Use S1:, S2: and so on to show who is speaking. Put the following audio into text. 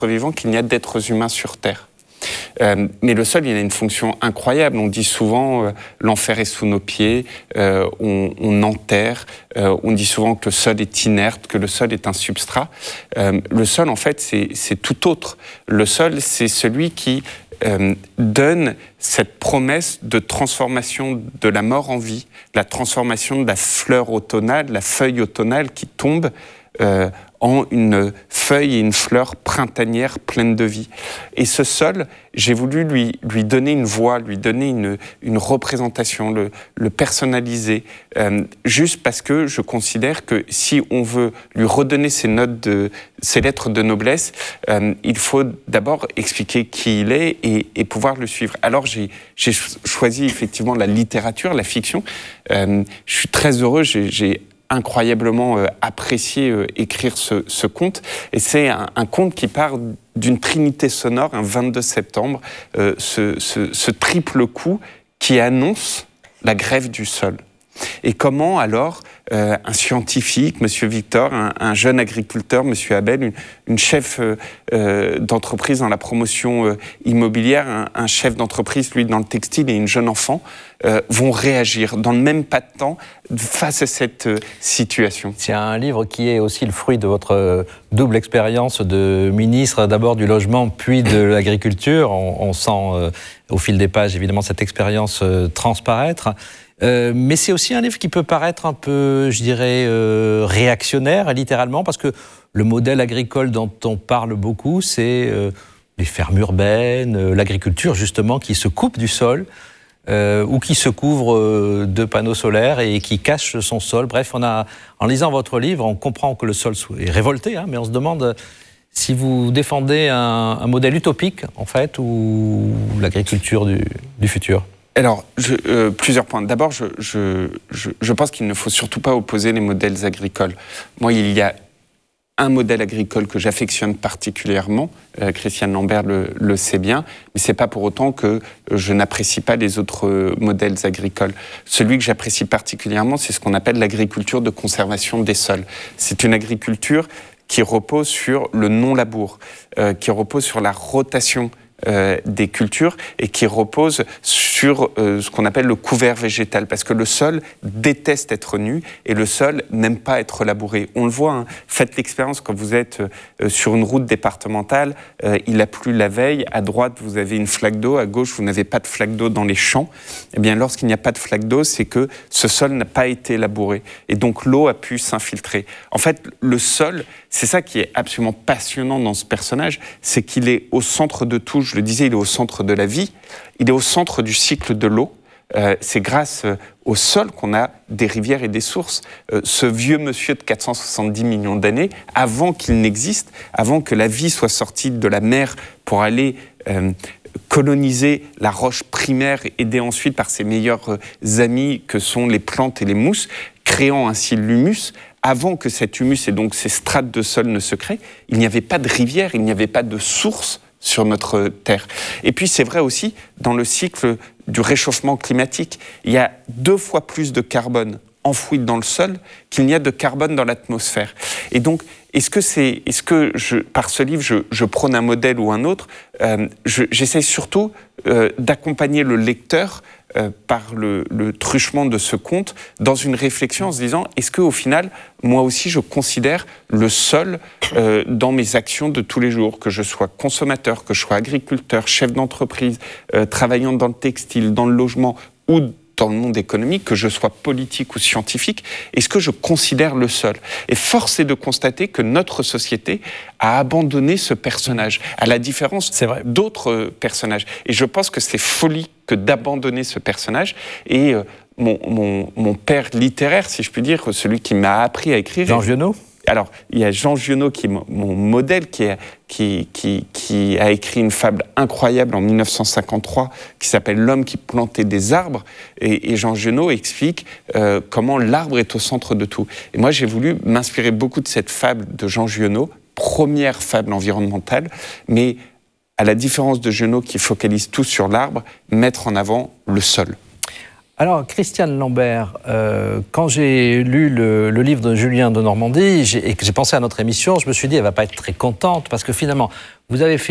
S1: vivant qu'il n'y a d'êtres humains sur Terre. Mais le sol, il a une fonction incroyable. On dit souvent l'enfer est sous nos pieds, on enterre, on dit souvent que le sol est inerte, que le sol est un substrat. Le sol, en fait, c'est tout autre. Le sol, c'est celui qui donne cette promesse de transformation de la mort en vie, la transformation de la fleur automnale, la feuille automnale qui tombe en une feuille et une fleur printanière pleine de vie. Et ce sol, j'ai voulu lui donner une voix, lui donner une représentation, le personnaliser, juste parce que je considère que si on veut lui redonner ses lettres de noblesse, il faut d'abord expliquer qui il est et pouvoir le suivre. Alors j'ai choisi effectivement la littérature, la fiction. Je suis très heureux, j'ai incroyablement apprécié écrire ce conte. Et c'est un conte qui part d'une trinité sonore, un 22 septembre, ce triple coup qui annonce la grève du sol. Et comment alors un scientifique, M. Victor, un jeune agriculteur, M. Abel, une chef d'entreprise dans la promotion immobilière, un chef d'entreprise, lui, dans le textile, et une jeune enfant, vont réagir dans le même pas de temps face à cette situation.
S2: C'est un livre qui est aussi le fruit de votre double expérience de ministre, d'abord du logement, puis de l'agriculture. On sent au fil des pages, évidemment, cette expérience transparaître. Mais c'est aussi un livre qui peut paraître un peu, je dirais, réactionnaire, littéralement, parce que le modèle agricole dont on parle beaucoup, c'est les fermes urbaines, l'agriculture, justement, qui se coupe du sol, ou qui se couvre de panneaux solaires et qui cache son sol. Bref, en lisant votre livre, on comprend que le sol est révolté, mais on se demande si vous défendez un modèle utopique, en fait, ou l'agriculture du futur.
S1: Alors, plusieurs points. D'abord, je pense qu'il ne faut surtout pas opposer les modèles agricoles. Moi, il y a un modèle agricole que j'affectionne particulièrement, Christiane Lambert le sait bien, mais ce n'est pas pour autant que je n'apprécie pas les autres modèles agricoles. Celui que j'apprécie particulièrement, c'est ce qu'on appelle l'agriculture de conservation des sols. C'est une agriculture qui repose sur le non-labour, qui repose sur la rotation des cultures et qui repose sur ce qu'on appelle le couvert végétal, parce que le sol déteste être nu et le sol n'aime pas être labouré. On le voit, faites l'expérience quand vous êtes sur une route départementale, il a plu la veille, à droite vous avez une flaque d'eau, à gauche vous n'avez pas de flaque d'eau dans les champs. Eh bien lorsqu'il n'y a pas de flaque d'eau, c'est que ce sol n'a pas été labouré et donc l'eau a pu s'infiltrer. En fait, le sol, c'est ça qui est absolument passionnant dans ce personnage, c'est qu'il est au centre de tout. Je le disais, il est au centre de la vie, il est au centre du cycle de l'eau. C'est grâce au sol qu'on a des rivières et des sources. Ce vieux monsieur de 470 millions d'années, avant qu'il n'existe, avant que la vie soit sortie de la mer pour aller coloniser la roche primaire, aidée ensuite par ses meilleurs amis que sont les plantes et les mousses, créant ainsi l'humus. Avant que cet humus et donc ces strates de sol ne se créent, il n'y avait pas de rivière, il n'y avait pas de source sur notre Terre. Et puis c'est vrai aussi dans le cycle du réchauffement climatique. Il y a 2 fois plus de carbone enfoui dans le sol qu'il n'y a de carbone dans l'atmosphère. Et donc, par ce livre, je prône un modèle ou un autre, j'essaie surtout d'accompagner le lecteur par le truchement de ce conte dans une réflexion en se disant, est-ce qu'au final, moi aussi, je considère le sol dans mes actions de tous les jours, que je sois consommateur, que je sois agriculteur, chef d'entreprise, travaillant dans le textile, dans le logement ou dans le monde économique, que je sois politique ou scientifique, est-ce que je considère le sol ? Et force est de constater que notre société a abandonné ce personnage, à la différence d'autres personnages. Et je pense que c'est folie que d'abandonner ce personnage. Et mon père littéraire, si je puis dire, celui qui m'a appris à écrire...
S2: Jean Giono ?
S1: Alors, il y a Jean Giono qui est mon modèle, qui a écrit une fable incroyable en 1953 qui s'appelle « L'homme qui plantait des arbres ». Et Jean Giono explique comment l'arbre est au centre de tout. Et moi, j'ai voulu m'inspirer beaucoup de cette fable de Jean Giono, première fable environnementale, mais à la différence de Giono qui focalise tout sur l'arbre, mettre en avant le sol.
S2: Alors, Christiane Lambert, quand j'ai lu le livre de Julien de Normandie et que j'ai pensé à notre émission, je me suis dit, elle ne va pas être très contente parce que finalement, vous avez fait